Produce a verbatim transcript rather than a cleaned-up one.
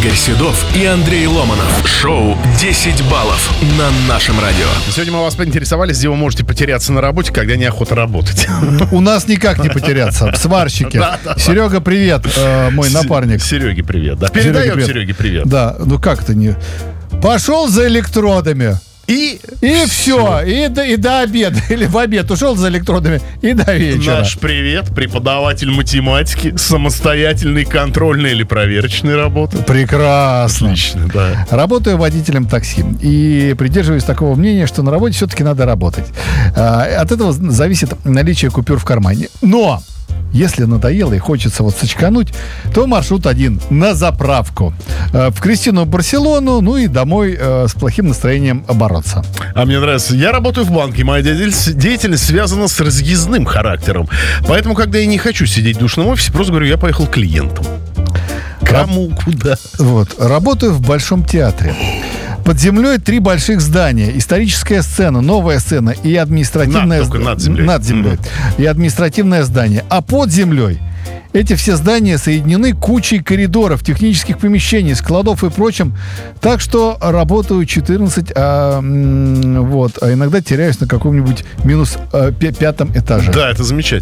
Игорь Седов и Андрей Ломанов. Шоу десять баллов на нашем радио. Сегодня мы вас поинтересовались, где вы можете потеряться на работе, когда неохота работать. У нас никак не потеряться. Сварщики. Серега, привет, э, мой напарник. Сереге привет. Да, передаем Сереге привет. Да, ну как ты не... Пошел за электродами. И, и все, и до, и до обеда, или в обед ушел за электродами, и до вечера. Наш привет, преподаватель математики, самостоятельной, контрольной или проверочной работы. Прекрасно. Отлично, да. Работаю водителем такси и придерживаюсь такого мнения, что на работе все-таки надо работать. От этого зависит наличие купюр в кармане. Но... если надоело и хочется вот сочкануть, то маршрут один – на заправку. Э, в Кристину Барселону, ну и домой э, с плохим настроением бороться. А мне нравится. Я работаю в банке, моя деятельность связана с разъездным характером. Поэтому, когда я не хочу сидеть в душном офисе, просто говорю, я поехал к клиентам. Кому, куда? Вот. Работаю в Большом театре. Под землей три больших здания. Историческая сцена, новая сцена и административное... Над, только над землей. Над землей. Mm-hmm. И административное здание. А под землей эти все здания соединены кучей коридоров, технических помещений, складов и прочим. Так что работаю четырнадцать, а, вот, а иногда теряюсь на каком-нибудь минус а, пятом этаже. Да, это замечательно.